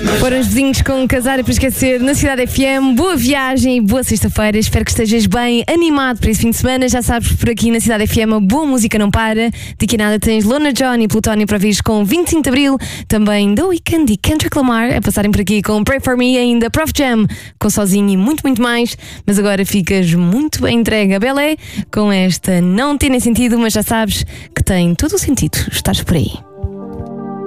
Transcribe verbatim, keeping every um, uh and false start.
Foram os vizinhos com Casar e para Esquecer na Cidade F M. Boa viagem e boa sexta-feira. Espero que estejas bem animado para esse fim de semana. Já sabes, por aqui na Cidade F M a boa música não para. Daqui a nada tens Lona John e Plutónio para vir com vinte e cinco de Abril. Também The Weeknd e Kendrick Lamar a passarem por aqui com Pray For Me, ainda Prof Jam com Sozinho e muito, muito mais. Mas agora ficas muito bem entregue a Belé com esta Não Tem Nem Sentido, mas já sabes que tem todo o sentido. Estás por aí.